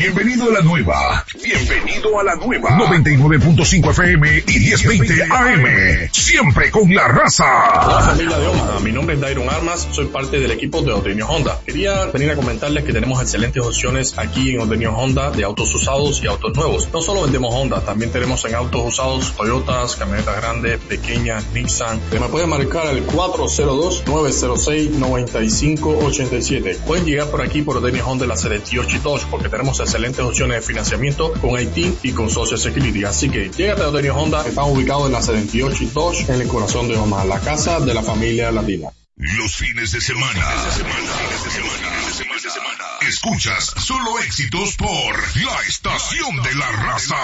Bienvenido a la nueva. Bienvenido a la nueva. 99.5 FM y 1020 AM. Siempre con la raza. Hola familia de Omaha, mi nombre es Dairon Armas, soy parte del equipo de Odenio Honda. Quería venir a comentarles que tenemos excelentes opciones aquí en Odenio Honda de autos usados y autos nuevos. No solo vendemos Honda, también tenemos en autos usados Toyotas, camionetas grandes, pequeñas, Nissan. Me pueden marcar al 402-906-9587. Pueden llegar por aquí por Odenio Honda en la 78 y Dodge porque tenemos excelentes opciones de financiamiento con IT y con Social Security. Así que llégate a Odenio Honda, están ubicados en la 78 y Dodge en el corazón de Omaha, la casa de la familia latina. Los fines de semana. Escuchas solo éxitos por la estación de la raza.